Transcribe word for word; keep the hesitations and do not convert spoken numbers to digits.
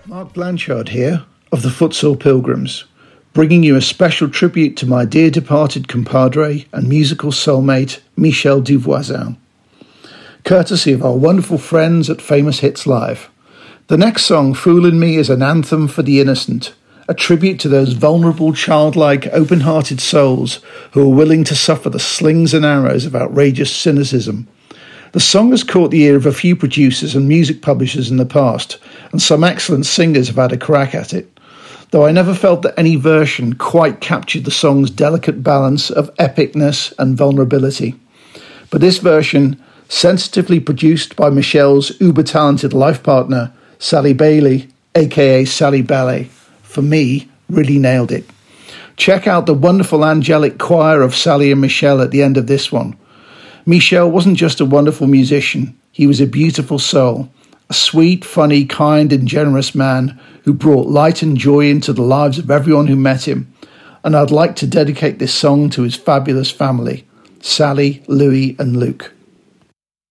Mark Blanchard here, of the Futsal Pilgrims, bringing you a special tribute to my dear departed compadre and musical soulmate, Michel Duvoisin, courtesy of our wonderful friends at Famous Hits Live. The next song, Foolin' Me, is an anthem for the innocent, a tribute to those vulnerable, childlike, open-hearted souls who are willing to suffer the slings and arrows of outrageous cynicism. The song has caught the ear of a few producers and music publishers in the past, and some excellent singers have had a crack at it, though I never felt that any version quite captured the song's delicate balance of epicness and vulnerability. But this version, sensitively produced by Michel's uber-talented life partner, Sally Bailey, aka Sally Ballet, for me, really nailed it. Check out the wonderful angelic choir of Sally and Michel at the end of this one. Michel wasn't just a wonderful musician, he was a beautiful soul, a sweet, funny, kind and generous man who brought light and joy into the lives of everyone who met him. And I'd like to dedicate this song to his fabulous family, Sally, Louis and Luke.